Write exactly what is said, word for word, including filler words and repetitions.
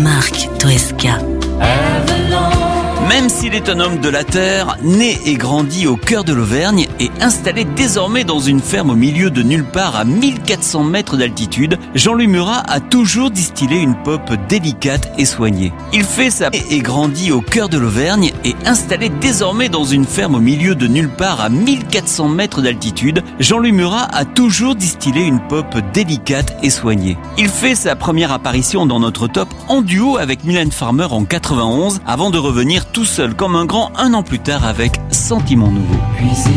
Marc Toesca. Même s'il est un homme de la terre, né et grandi au cœur de l'Auvergne et installé désormais dans une ferme au milieu de nulle part à mille quatre cents mètres d'altitude, Jean-Louis Murat a toujours distillé une pop délicate et soignée. Il fait sa et grandi au cœur de l'Auvergne et installé désormais dans une ferme au milieu de nulle part à mille quatre cents mètres d'altitude, Jean-Louis Murat a toujours distillé une pop délicate et soignée. Il fait sa première apparition dans notre top en duo avec Mylène Farmer en quatre-vingt-onze avant de revenir tout seul comme un grand un an plus tard avec Sentiment Nouveau.